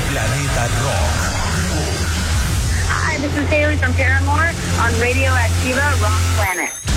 Planeta Rock. Hi, this is Haley from Paramore on Radio Activa Rock Planet.